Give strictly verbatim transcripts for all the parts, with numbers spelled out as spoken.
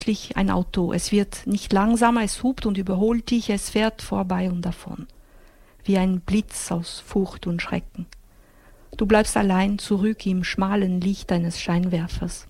ein Auto. Es wird nicht langsamer, es hupt und überholt dich, es fährt vorbei und davon. Wie ein Blitz aus Furcht und Schrecken. Du bleibst allein zurück im schmalen Licht eines Scheinwerfers.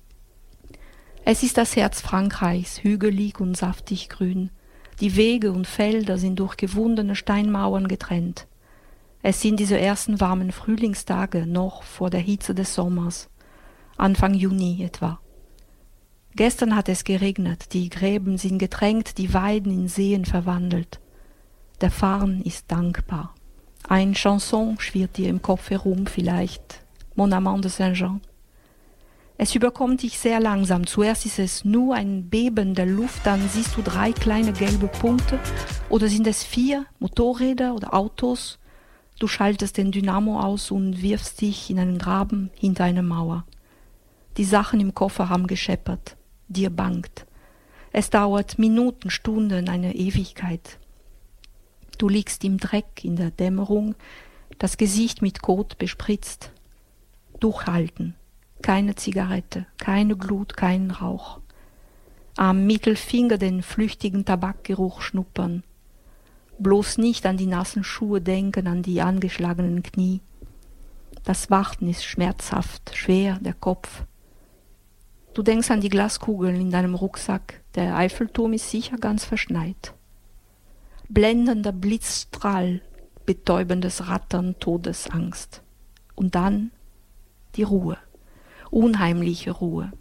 Es ist das Herz Frankreichs, hügelig und saftig grün. Die Wege und Felder sind durch gewundene Steinmauern getrennt. Es sind diese ersten warmen Frühlingstage noch vor der Hitze des Sommers, Anfang Juni etwa. Gestern hat es geregnet, die Gräben sind getränkt, die Weiden in Seen verwandelt. Der Farn ist dankbar. Ein Chanson schwirrt dir im Kopf herum, vielleicht Mon Amant de Saint-Jean. Es überkommt dich sehr langsam. Zuerst ist es nur ein Beben der Luft, dann siehst du drei kleine gelbe Punkte. Oder sind es vier Motorräder oder Autos? Du schaltest den Dynamo aus und wirfst dich in einen Graben hinter eine Mauer. Die Sachen im Koffer haben gescheppert. Dir bangt. Es dauert Minuten, Stunden, eine Ewigkeit. Du liegst im Dreck in der Dämmerung, das Gesicht mit Kot bespritzt. Durchhalten. Keine Zigarette, keine Glut, kein Rauch. Am Mittelfinger den flüchtigen Tabakgeruch schnuppern. Bloß nicht an die nassen Schuhe denken, an die angeschlagenen Knie. Das Warten ist schmerzhaft, schwer, der Kopf. Du denkst an die Glaskugeln in deinem Rucksack. Der Eiffelturm ist sicher ganz verschneit. Blendender Blitzstrahl, betäubendes Rattern, Todesangst. Und dann die Ruhe. Unheimliche Ruhe.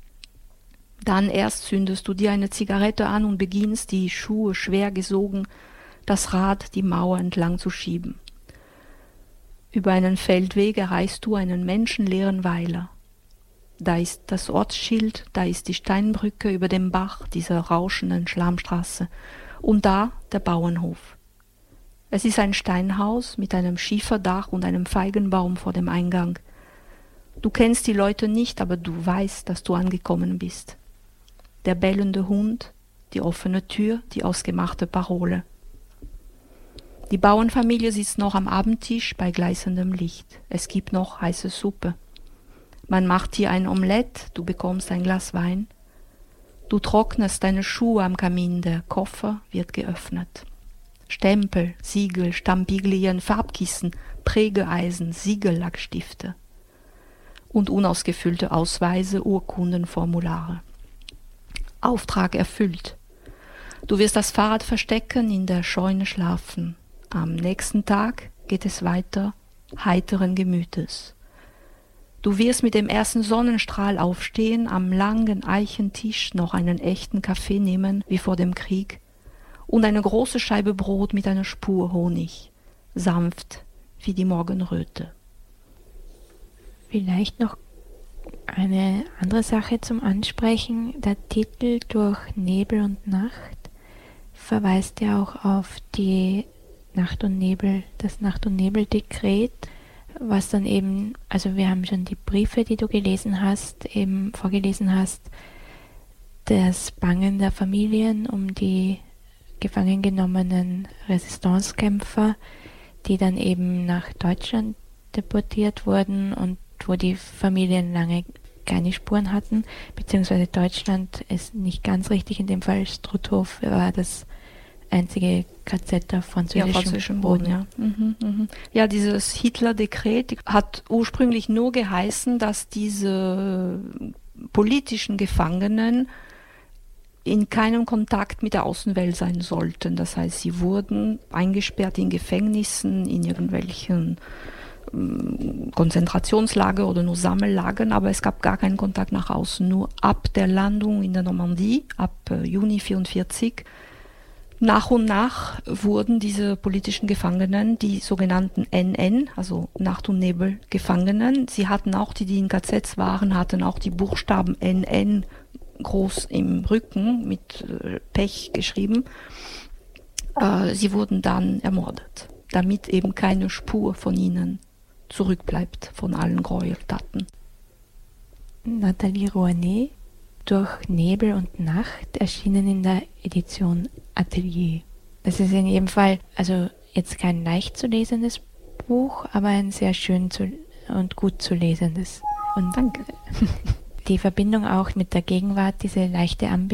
Dann erst zündest du dir eine Zigarette an und beginnst, die Schuhe schwer gesogen, das Rad die Mauer entlang zu schieben. Über einen Feldweg erreichst du einen menschenleeren Weiler. Da ist das Ortsschild, da ist die Steinbrücke über dem Bach, dieser rauschenden Schlammstraße, und da der Bauernhof. Es ist ein Steinhaus mit einem Schieferdach und einem Feigenbaum vor dem Eingang. Du kennst die Leute nicht, aber du weißt, dass du angekommen bist. Der bellende Hund, die offene Tür, die ausgemachte Parole. Die Bauernfamilie sitzt noch am Abendtisch bei gleißendem Licht. Es gibt noch heiße Suppe. Man macht dir ein Omelett, du bekommst ein Glas Wein. Du trocknest deine Schuhe am Kamin, der Koffer wird geöffnet. Stempel, Siegel, Stampiglien, Farbkissen, Prägeeisen, Siegellackstifte und unausgefüllte Ausweise, Urkunden, Formulare. Auftrag erfüllt. Du wirst das Fahrrad verstecken, in der Scheune schlafen. Am nächsten Tag geht es weiter, heiteren Gemütes. Du wirst mit dem ersten Sonnenstrahl aufstehen, am langen Eichentisch noch einen echten Kaffee nehmen, wie vor dem Krieg, und eine große Scheibe Brot mit einer Spur Honig, sanft wie die Morgenröte. Vielleicht noch eine andere Sache zum Ansprechen. Der Titel Durch Nebel und Nacht verweist ja auch auf die Nacht und Nebel, das Nacht- und Nebel-Dekret, was dann eben, also wir haben schon die Briefe, die du gelesen hast, eben vorgelesen hast, das Bangen der Familien um die gefangen genommenen Resistancekämpfer, die dann eben nach Deutschland deportiert wurden und wo die Familien lange keine Spuren hatten, beziehungsweise Deutschland ist nicht ganz richtig, in dem Fall Struthof war das einzige K Z auf französischem, ja, französischem Boden. Boden ja. Mhm, mhm. ja, dieses Hitler-Dekret hat ursprünglich nur geheißen, dass diese politischen Gefangenen in keinem Kontakt mit der Außenwelt sein sollten. Das heißt, sie wurden eingesperrt in Gefängnissen, in irgendwelchen ähm, Konzentrationslager oder nur Sammellagern, aber es gab gar keinen Kontakt nach außen. Nur ab der Landung in der Normandie, ab äh, Juni neunzehnhundertvierundvierzig, nach und nach wurden diese politischen Gefangenen, die sogenannten N N, also Nacht- und Nebel-Gefangenen, sie hatten auch, die, die in K Zs waren, hatten auch die Buchstaben N N groß im Rücken mit äh, Pech geschrieben. Äh, sie wurden dann ermordet, damit eben keine Spur von ihnen zurückbleibt, von allen Gräueltaten. Nathalie Rouanet, Durch Nebel und Nacht, erschienen in der Edition Atelier. Das ist in jedem Fall, also jetzt kein leicht zu lesendes Buch, aber ein sehr schön zu, und gut zu lesendes. Und danke. die Verbindung auch mit der Gegenwart, diese leichte